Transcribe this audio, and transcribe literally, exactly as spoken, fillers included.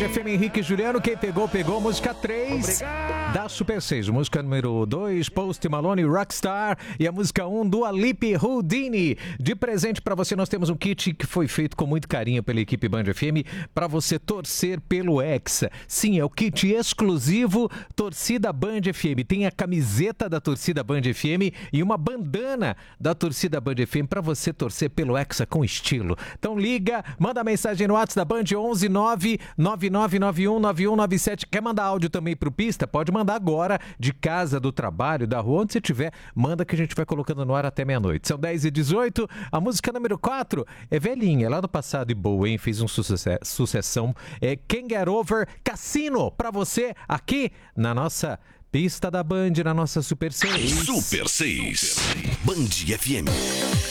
F M, Henrique e Juliano. Quem pegou, pegou. Música três Obrigado. da Super seis. Música número dois, Post Malone, Rockstar. E a música um, Dua Lipa, Houdini. De presente pra você, nós temos um kit que foi feito com muito carinho pela equipe Band F M pra você torcer pelo Hexa. Sim, é o kit exclusivo Torcida Band F M. Tem a camiseta da Torcida Band F M e uma bandana da Torcida Band F M pra você torcer pelo Hexa com estilo. Então liga, manda mensagem no WhatsApp da Band onze nove nove nove nove um nove um nove sete. Quer mandar áudio também pro Pista? Pode mandar agora, de casa, do trabalho, da rua, onde você estiver. Manda que a gente vai colocando no ar até meia-noite. São dez e dezoito. A música número quatro é velhinha, é lá do passado e boa, hein? Fez um sucess- sucessão. É Can't Get Over, Cassino, pra você aqui na nossa Pista da Band, na nossa Super seis. Super seis. Band F M.